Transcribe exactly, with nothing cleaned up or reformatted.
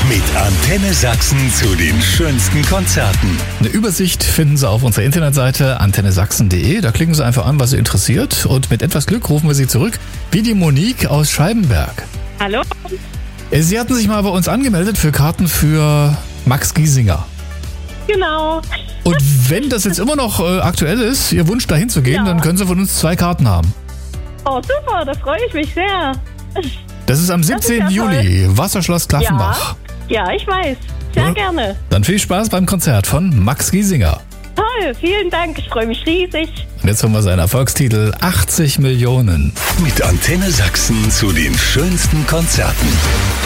Mit Antenne Sachsen zu den schönsten Konzerten. Eine Übersicht finden Sie auf unserer Internetseite antenne sachsen punkt de. Da klicken Sie einfach an, was Sie interessiert. Und mit etwas Glück rufen wir Sie zurück, wie die Monique aus Scheibenberg. Hallo? Sie hatten sich mal bei uns angemeldet für Karten für Max Giesinger. Genau. Und wenn das jetzt immer noch äh, aktuell ist, Ihr Wunsch dahin zu gehen, Ja. dann können Sie von uns zwei Karten haben. Oh, super, da freue ich mich sehr. Das ist am Das ist siebzehnten ja Juli, Wasserschloss Klaffenbach. Ja, ich weiß. Sehr Ja. gerne. Dann viel Spaß beim Konzert von Max Giesinger. Toll, vielen Dank. Ich freue mich riesig. Und jetzt haben wir seinen Erfolgstitel achtzig Millionen. Mit Antenne Sachsen zu den schönsten Konzerten.